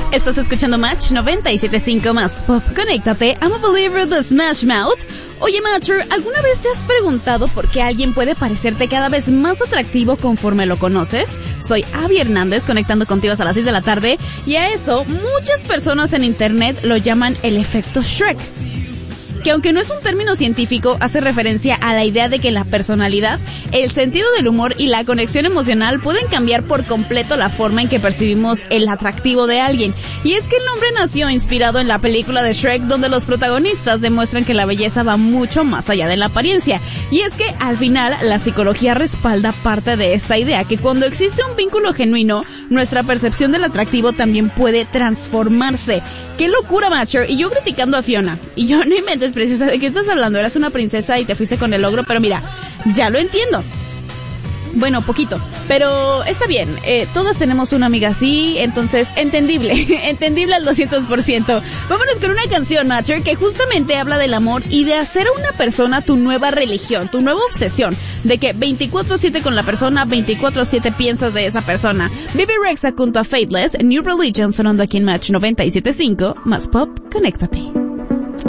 Estás escuchando Match 97.5 más Pop. Conéctate. I'm a believer de Smash Mouth. Oye, Matcher, ¿alguna vez te has preguntado por qué alguien puede parecerte cada vez más atractivo conforme lo conoces? Soy Abby Hernández, conectando contigo hasta las 6 de la tarde, y a eso muchas personas en internet lo llaman el efecto Shrek, que aunque no es un término científico, hace referencia a la idea de que la personalidad, el sentido del humor y la conexión emocional pueden cambiar por completo la forma en que percibimos el atractivo de alguien. Y es que el nombre nació inspirado en la película de Shrek, donde los protagonistas demuestran que la belleza va mucho más allá de la apariencia. Y es que al final la psicología respalda parte de esta idea, que cuando existe un vínculo genuino, nuestra percepción del atractivo también puede transformarse. ¡Qué locura, Matcher! Y yo criticando a Fiona. Y yo no inventes, preciosa, ¿de qué estás hablando? Eras una princesa y te fuiste con el ogro, pero mira, ya lo entiendo. Bueno, poquito, pero está bien, todos tenemos una amiga así, entonces entendible, entendible al 200%. Vámonos con una canción, Matcher, que justamente habla del amor y de hacer a una persona tu nueva religión, tu nueva obsesión, de que 24/7 con la persona, 24/7 piensas de esa persona. Bibi Rexha junto a Faithless, New Religion, sonando aquí en Match 97.5, más Pop, conéctate.